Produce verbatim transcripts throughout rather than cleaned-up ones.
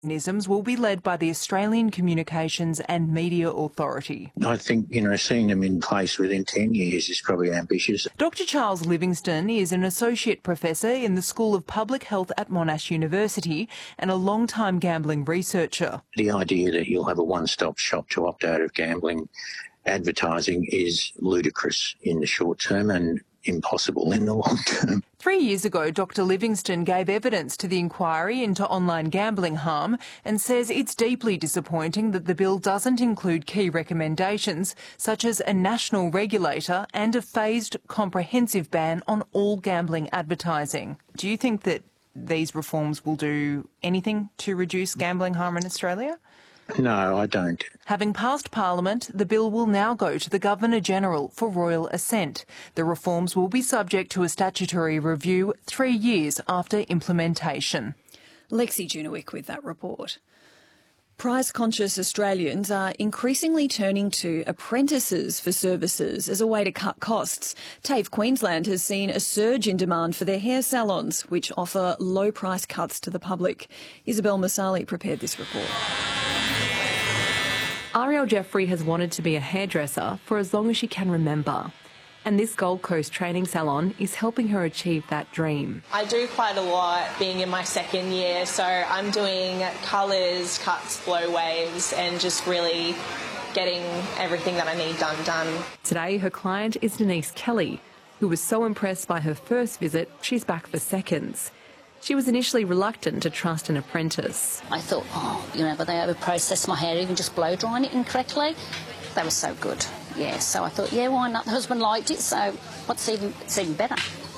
mechanisms will be led by the Australian Communications and Media Authority. I think, you know, seeing them in place within ten years is probably ambitious. Doctor Charles Livingstone is an Associate Professor in the School of Public Health at Monash University and a long-time gambling researcher. The idea that you'll have a one-stop shop to opt out of gambling advertising is ludicrous in the short term and impossible in the long term. Three years ago, Doctor Livingstone gave evidence to the inquiry into online gambling harm and says it's deeply disappointing that the bill doesn't include key recommendations such as a national regulator and a phased, comprehensive ban on all gambling advertising. Do you think that these reforms will do anything to reduce gambling harm in Australia? No, I don't. Having passed Parliament, the bill will now go to the Governor-General for royal assent. The reforms will be subject to a statutory review three years after implementation. Lexi Junowick with that report. Price-conscious Australians are increasingly turning to apprentices for services as a way to cut costs. TAFE Queensland has seen a surge in demand for their hair salons, which offer low-price cuts to the public. Isabel Masali prepared this report. Ariel Jeffrey has wanted to be a hairdresser for as long as she can remember. And this Gold Coast training salon is helping her achieve that dream. I do quite a lot being in my second year, so I'm doing colours, cuts, blow waves and just really getting everything that I need done done. Today her client is Denise Kelly, who was so impressed by her first visit she's back for seconds. She was initially reluctant to trust an apprentice. I thought, oh, you know, but they over-process my hair, even just blow-drying it incorrectly. They were so good, yeah. So I thought, yeah, why not? The husband liked it, so what's even, it's even better.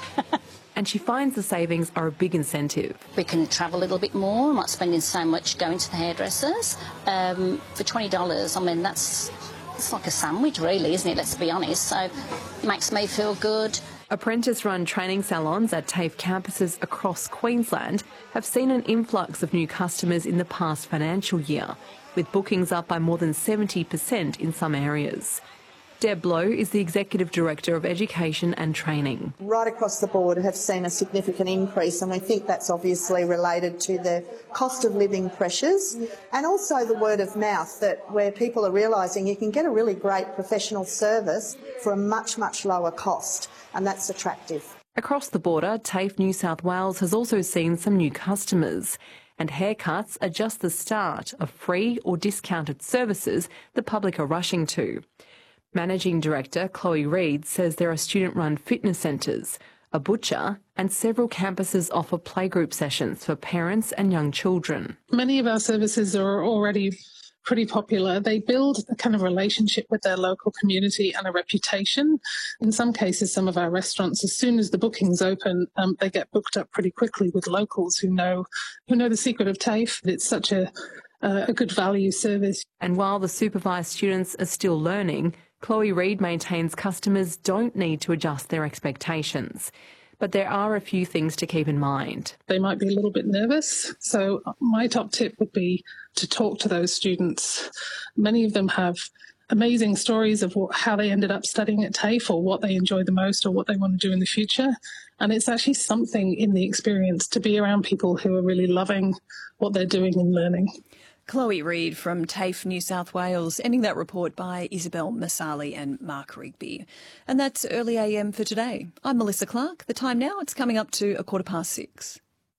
And she finds the savings are a big incentive. We can travel a little bit more. I'm not spending so much going to the hairdressers. Um, for twenty dollars, I mean, that's it's like a sandwich, really, isn't it? Let's be honest. So it makes me feel good. Apprentice-run training salons at TAFE campuses across Queensland have seen an influx of new customers in the past financial year, with bookings up by more than seventy percent in some areas. Deb Blow is the Executive Director of Education and Training. Right across the board have seen a significant increase, and we think that's obviously related to the cost of living pressures and also the word of mouth, that where people are realising you can get a really great professional service for a much, much lower cost, and that's attractive. Across the border, TAFE New South Wales has also seen some new customers, and haircuts are just the start of free or discounted services the public are rushing to. Managing Director Chloe Reid says there are student-run fitness centres, a butcher, and several campuses offer playgroup sessions for parents and young children. Many of our services are already pretty popular. They build a kind of relationship with their local community and a reputation. In some cases, some of our restaurants, as soon as the bookings open, um, they get booked up pretty quickly with locals who know who know the secret of TAFE. It's such a, uh, a good value service. And while the supervised students are still learning, Chloe Reid maintains customers don't need to adjust their expectations. But there are a few things to keep in mind. They might be a little bit nervous, so my top tip would be to talk to those students. Many of them have amazing stories of what, how they ended up studying at TAFE, or what they enjoy the most, or what they want to do in the future. And it's actually something in the experience to be around people who are really loving what they're doing and learning. Chloe Reid from TAFE New South Wales, ending that report by Isabel Masali and Mark Rigby. And that's Early A M for today. I'm Melissa Clark. The time now, it's coming up to a quarter past six.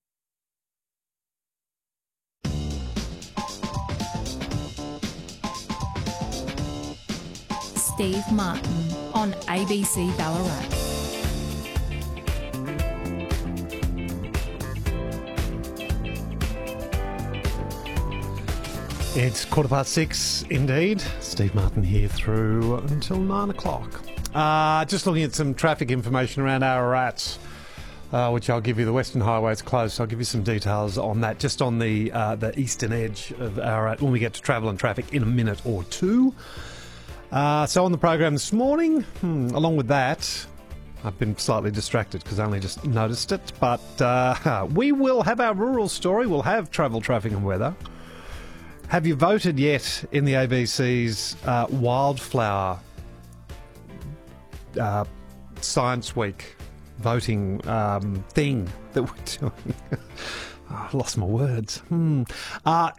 Steve Martin on A B C Ballarat. It's quarter past six indeed. Steve Martin here through until nine o'clock. Uh, just looking at some traffic information around Ararat, uh, which I'll give you. The Western Highway is closed, so I'll give you some details on that. Just on the uh, the eastern edge of Ararat when we get to travel and traffic in a minute or two. Uh, so on the program this morning, hmm, along with that, I've been slightly distracted because I only just noticed it, but uh, we will have our rural story. We'll have travel, traffic and weather. Have you voted yet in the A B C's uh, Wildflower uh, Science Week voting um, thing that we're doing? Oh, I lost my words. Hmm. Uh,